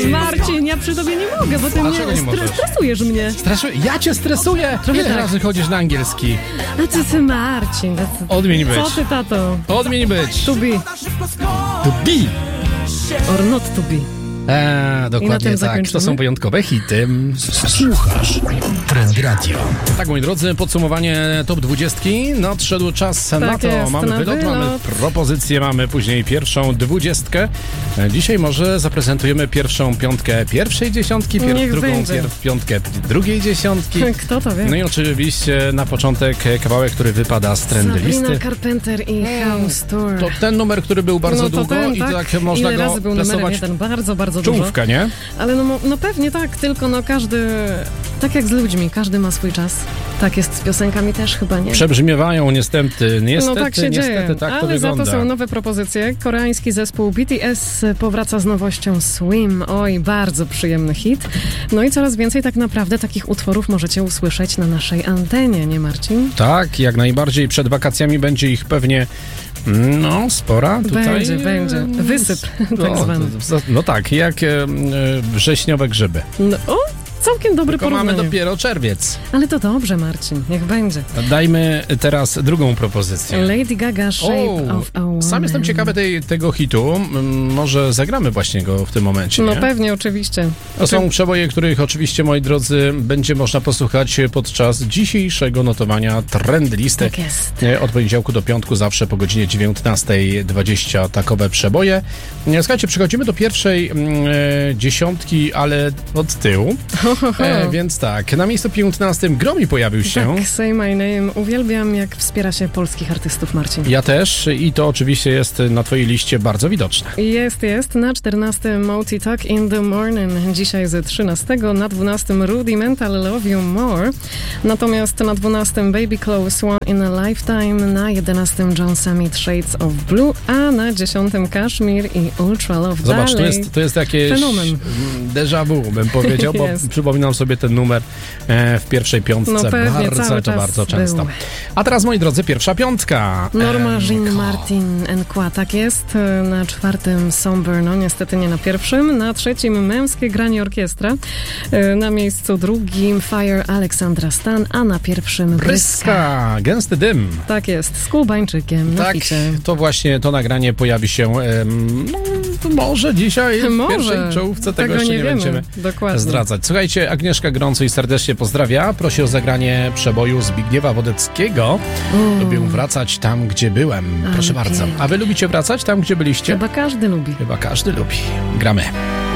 Marcin, ja przy tobie nie mogę, bo ty Dlaczego nie mnie możesz? stresujesz mnie. Ja cię stresuję? Ile tak. razy chodzisz na angielski? A ty Marcin. Odmień być. Co ty, tato? Odmień być. To be To be. or not to be. Dokładnie tak. zakończymy? To są wyjątkowe hity. Słuchasz Trend Radio. Tak, moi drodzy, podsumowanie top 20. Nadszedł czas na to. jest, Mamy na wylot, mamy propozycję, mamy później pierwszą 20. Dzisiaj może zaprezentujemy pierwszą piątkę pierwszej dziesiątki, Niech drugą będzie. piątkę drugiej dziesiątki. Kto to wie? No i oczywiście na początek kawałek, który wypada z trendy Sabrina listy. Carpenter i House Tour. To ten numer, który był bardzo No to długo ten, i tak. tak można Ile go razy był numerem plasować jeden? Bardzo, bardzo w dużo. czołówkę, nie? Ale no pewnie tak, tylko no każdy, tak jak z ludźmi, każdy ma swój czas. Tak jest z piosenkami też chyba, nie? Przebrzmiewają niestety, No tak się dzieje, tak to ale za wygląda. to są nowe propozycje. Koreański zespół BTS powraca z nowością Swim. Oj, bardzo przyjemny hit. No i coraz więcej tak naprawdę takich utworów możecie usłyszeć na naszej antenie, nie Marcin? Tak, jak najbardziej. Przed wakacjami będzie ich pewnie spora tutaj. Będzie. Wysyp tak zwany. No tak, jak wrześniowe grzyby. No, całkiem dobry Tylko mamy porównanie. dopiero czerwiec. Ale to dobrze, Marcin, niech będzie. Dajmy teraz drugą propozycję. Lady Gaga, Shape of a Woman. Sam jestem ciekawy tego hitu. Może zagramy właśnie go w tym momencie, No nie? pewnie, oczywiście. To są przeboje, których oczywiście, moi drodzy, będzie można posłuchać podczas dzisiejszego notowania Trend Listy. Tak jest. Od poniedziałku do piątku, zawsze po godzinie 19:20 takowe przeboje. Słuchajcie, przechodzimy do pierwszej dziesiątki, ale od tyłu. Więc tak, na miejscu 15 Gromi pojawił się. Tak, Say My Name. Uwielbiam, jak wspiera się polskich artystów, Marcin. Ja też i to oczywiście jest na twojej liście bardzo widoczne. Jest. Na 14 Moti Talk in the Morning. Dzisiaj ze 13. Na 12 Rudimental Love You More. Natomiast na 12 Baby Clothes One in a Lifetime. Na 11 John Summit Shades of Blue. A na 10 Kashmir i Ultra Love. Zobacz, Dalej. to jest jakieś fenomen. déjà vu, bym powiedział, bo Jest. przypominam sobie ten numer w pierwszej piątce No pewnie, cały czas bardzo często. był. A teraz, moi drodzy, pierwsza piątka. Norma Jean Martin Nkła, tak jest. Na 4 Somber, no niestety nie na pierwszym. Na 3 Męskie Granie Orkiestra. Na miejscu 2 Fire Aleksandra Stan, a na 1 Bryska, Gęsty Dym. Tak jest, z Kubańczykiem na Tak, ficie. to właśnie to nagranie pojawi się może dzisiaj w pierwszej czołówce, tego jeszcze nie będziemy dokładnie zdradzać. Słuchajcie, Agnieszka gorąco i serdecznie pozdrawia. Prosi o zagranie przeboju Zbigniewa Wodeckiego. Lubię wracać tam, gdzie byłem. Proszę bardzo. A wy lubicie wracać tam, gdzie byliście? Chyba każdy lubi. Chyba każdy lubi. Gramy.